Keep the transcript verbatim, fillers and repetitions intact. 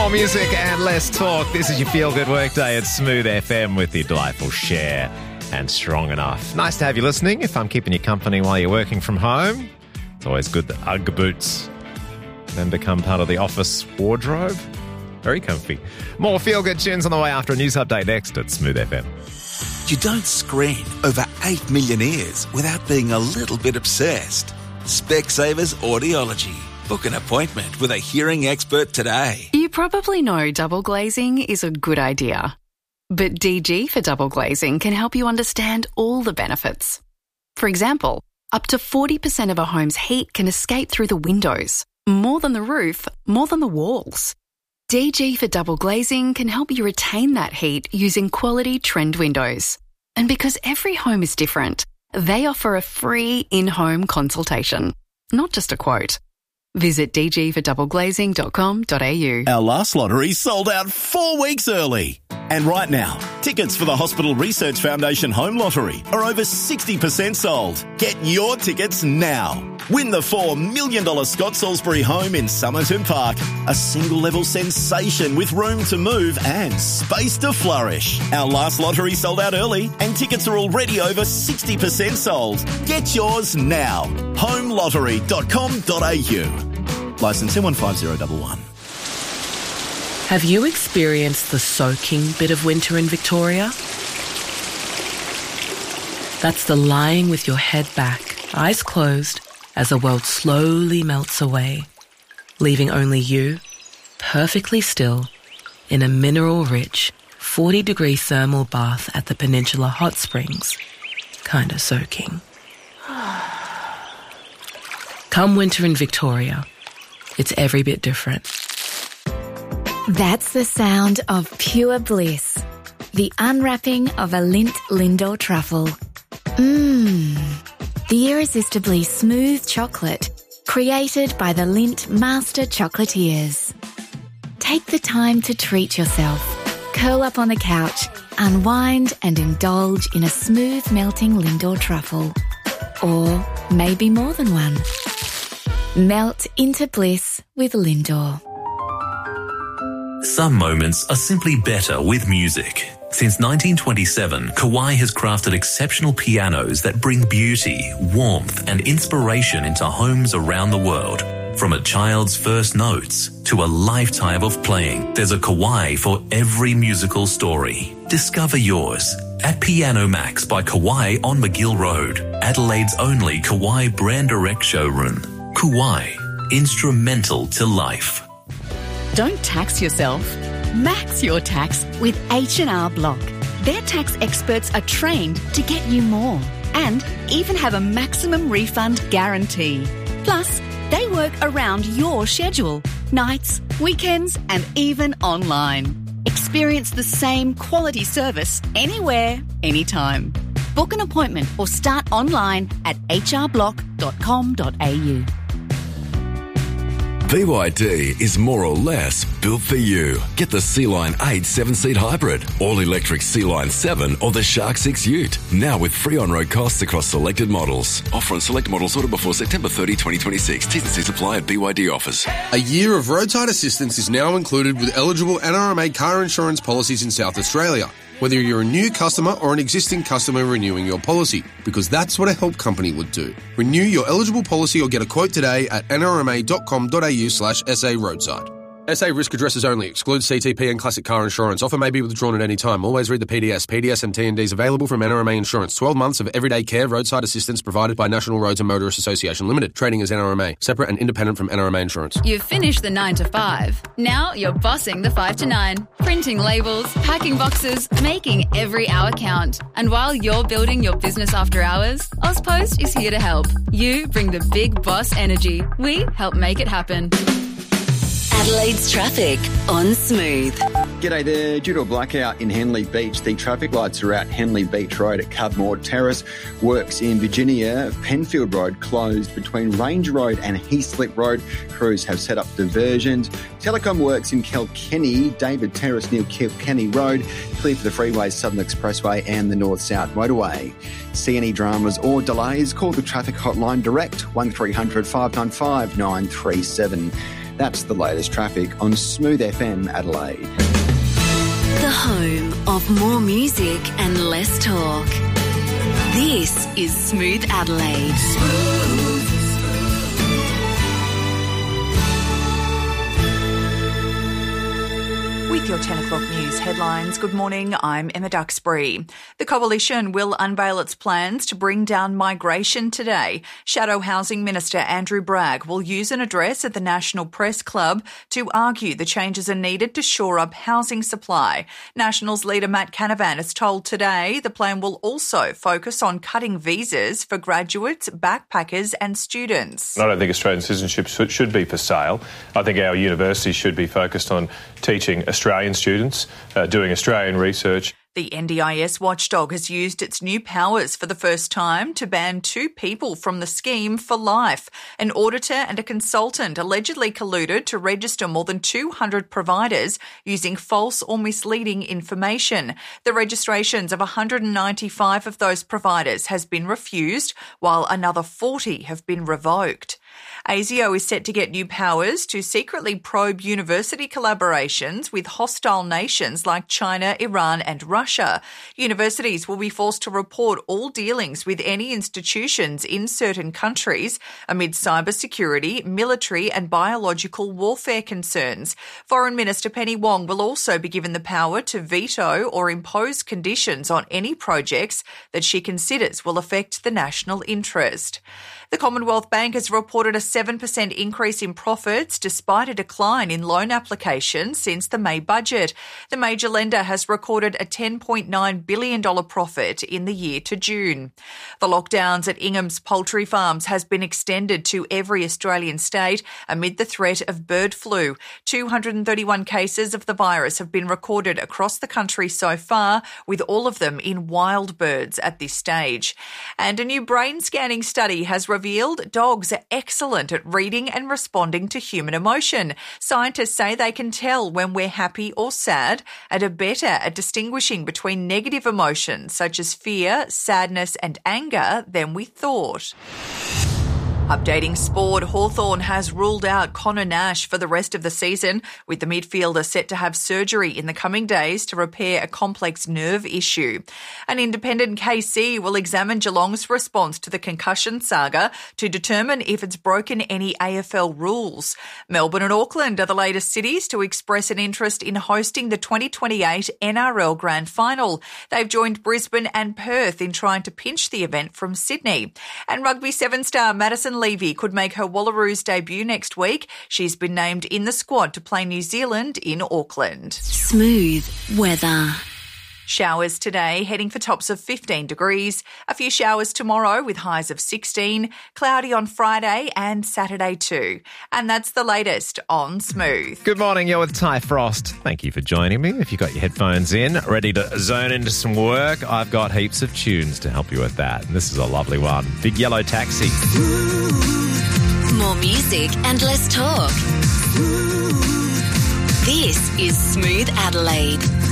More music and less talk. This is your feel-good workday at Smooth F M with your delightful Cher and Strong Enough. Nice to have you listening. If I'm keeping you company while you're working from home, it's always good that Ugg boots then become part of the office wardrobe. Very comfy. More feel-good tunes on the way after a news update next at Smooth F M. You don't screen over eight million ears without being a little bit obsessed. Specsavers Audiology. Book an appointment with a hearing expert today. You probably know double glazing is a good idea. But D G for double glazing can help you understand all the benefits. For example, up to forty percent of a home's heat can escape through the windows. More than the roof, more than the walls. D G for double glazing can help you retain that heat using quality trend windows. And because every home is different, they offer a free in-home consultation, not just a quote. Visit d g for double glazing dot com dot a u. Our last lottery sold out four weeks early. And right now, tickets for the Hospital Research Foundation Home Lottery are over sixty percent sold. Get your tickets now. Win the four million dollars Scott Salisbury home in Somerton Park. A single-level sensation with room to move and space to flourish. Our last lottery sold out early and tickets are already over sixty percent sold. Get yours now. home lottery dot com dot a u. Licence M one five zero one one. Have you experienced the soaking bit of winter in Victoria? That's the lying with your head back, eyes closed, as the world slowly melts away, leaving only you, perfectly still, in a mineral-rich, forty-degree thermal bath at the Peninsula Hot Springs, kinda soaking. Come winter in Victoria, it's every bit different. That's the sound of pure bliss. The unwrapping of a Lindt Lindor truffle. Mmm. The irresistibly smooth chocolate created by the Lindt Master Chocolatiers. Take the time to treat yourself. Curl up on the couch, unwind and indulge in a smooth melting Lindor truffle. Or maybe more than one. Melt into bliss with Lindor. Some moments are simply better with music. Since nineteen twenty-seven, Kawai has crafted exceptional pianos that bring beauty, warmth and inspiration into homes around the world. From a child's first notes to a lifetime of playing, there's a Kawai for every musical story. Discover yours at Piano Max by Kawai on McGill Road, Adelaide's only Kawai brand direct showroom. Kawai, instrumental to life. Don't tax yourself. Max your tax with H and R Block. Their tax experts are trained to get you more and even have a maximum refund guarantee. Plus, they work around your schedule, nights, weekends and even online. Experience the same quality service anywhere, anytime. Book an appointment or start online at h r block dot com dot a u. B Y D is more or less built for you. Get the Sea-Line eight seven-seat hybrid, all-electric Sea-Line seven or the Shark six Ute. Now with free on-road costs across selected models. Offer on select models ordered before September thirtieth, twenty twenty-six. T's and C's apply at B Y D offers. A year of roadside assistance is now included with eligible N R M A car insurance policies in South Australia. Whether you're a new customer or an existing customer renewing your policy, because that's what a help company would do. Renew your eligible policy or get a quote today at n r m a dot com dot a u slash s a roadside. S A risk addresses only. Excludes C T P and classic car insurance. Offer may be withdrawn at any time. Always read the P D S. P D S and T and Ds available from N R M A Insurance. twelve months of everyday care roadside assistance provided by National Roads and Motorists Association Limited. Trading as N R M A. Separate and independent from N R M A Insurance. You've finished the nine to five. Now you're bossing the five to nine. Printing labels, packing boxes, making every hour count. And while you're building your business after hours, Ozpost is here to help. You bring the big boss energy. We help make it happen. Adelaide's traffic on Smooth. G'day there. Due to a blackout in Henley Beach, the traffic lights are out Henley Beach Road at Cudmore Terrace. Works in Virginia, Penfield Road closed between Range Road and Heathslip Road. Crews have set up diversions. Telecom works in Kilkenny, David Terrace near Kilkenny Road. Clear for the freeways, Southern Expressway and the North-South Motorway. See any dramas or delays? Call the traffic hotline direct, one three hundred five nine five nine three seven. That's the latest traffic on Smooth F M Adelaide. The home of more music and less talk. This is Smooth Adelaide. Smooth. With your ten o'clock news headlines, good morning, I'm Emma Duxbury. The Coalition will unveil its plans to bring down migration today. Shadow Housing Minister Andrew Bragg will use an address at the National Press Club to argue the changes are needed to shore up housing supply. Nationals leader Matt Canavan has told Today the plan will also focus on cutting visas for graduates, backpackers and students. I don't think Australian citizenship should be for sale. I think our universities should be focused on teaching Australian students, uh, doing Australian research. The N D I S watchdog has used its new powers for the first time to ban two people from the scheme for life. An auditor and a consultant allegedly colluded to register more than two hundred providers using false or misleading information. The registrations of one hundred ninety-five of those providers has been refused, while another forty have been revoked. ASIO is set to get new powers to secretly probe university collaborations with hostile nations like China, Iran and Russia. Universities will be forced to report all dealings with any institutions in certain countries amid cybersecurity, military and biological warfare concerns. Foreign Minister Penny Wong will also be given the power to veto or impose conditions on any projects that she considers will affect the national interest. The Commonwealth Bank has reported a seven percent increase in profits despite a decline in loan applications since the May budget. The major lender has recorded a ten point nine billion dollars profit in the year to June. The lockdowns at Ingham's poultry farms has been extended to every Australian state amid the threat of bird flu. two hundred thirty-one cases of the virus have been recorded across the country so far, with all of them in wild birds at this stage. And a new brain scanning study has revealed dogs are excellent at reading and responding to human emotion. Scientists say they can tell when we're happy or sad and are better at distinguishing between negative emotions such as fear, sadness and anger than we thought. Updating sport, Hawthorn has ruled out Connor Nash for the rest of the season, with the midfielder set to have surgery in the coming days to repair a complex nerve issue. An independent K C will examine Geelong's response to the concussion saga to determine if it's broken any A F L rules. Melbourne and Auckland are the latest cities to express an interest in hosting the twenty twenty-eight N R L Grand Final. They've joined Brisbane and Perth in trying to pinch the event from Sydney. And Rugby Seven star Madison Levy could make her Wallaroos debut next week. She's been named in the squad to play New Zealand in Auckland. Smooth weather. Showers today, heading for tops of fifteen degrees. A few showers tomorrow with highs of sixteen. Cloudy on Friday and Saturday too. And that's the latest on Smooth. Good morning, you're with Ty Frost. Thank you for joining me. If you've got your headphones in, ready to zone into some work, I've got heaps of tunes to help you with that. And this is a lovely one. Big Yellow Taxi. More music and less talk. This is Smooth Adelaide.